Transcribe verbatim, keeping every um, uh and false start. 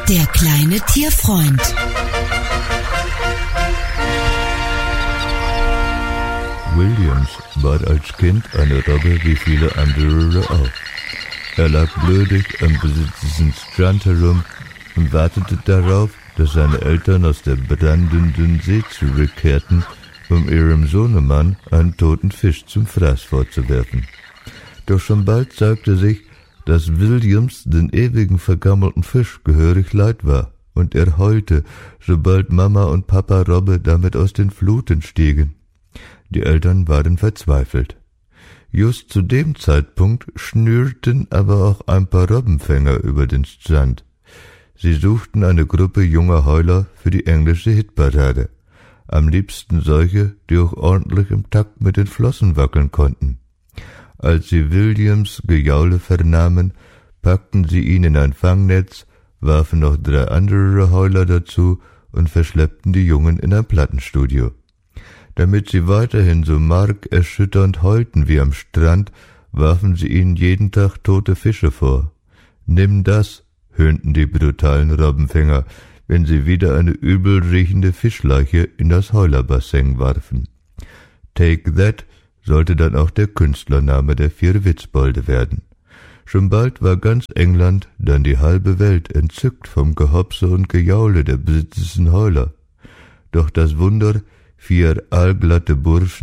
Der kleine Tierfreund. Williams war als Kind eine Robbe wie viele andere auch. Er lag blödig am besitzten Strand herum und wartete darauf, dass seine Eltern aus der brandenden See zurückkehrten, um ihrem Sohnemann einen toten Fisch zum Fraß vorzuwerfen. Doch schon bald zeigte sich, dass Williams den ewigen vergammelten Fisch gehörig leid war, und er heulte, sobald Mama und Papa Robbe damit aus den Fluten stiegen. Die Eltern waren verzweifelt. Just zu dem Zeitpunkt schnürten aber auch ein paar Robbenfänger über den Strand. Sie suchten eine Gruppe junger Heuler für die englische Hitparade. Am liebsten solche, die auch ordentlich im Takt mit den Flossen wackeln konnten. Als sie Williams Gejaule vernahmen, packten sie ihn in ein Fangnetz, warfen noch drei andere Heuler dazu und verschleppten die Jungen in ein Plattenstudio. Damit sie weiterhin so markerschütternd heulten wie am Strand, warfen sie ihnen jeden Tag tote Fische vor. »Nimm das«, höhnten die brutalen Robbenfänger, wenn sie wieder eine übel riechende Fischleiche in das Heulerbassin warfen. »Take that« sollte dann auch der Künstlername der vier Witzbolde werden. Schon bald war ganz England, dann die halbe Welt entzückt vom Gehopse und Gejaule der besitzenden Heuler. Doch das Wunder, vier aalglatte Burschen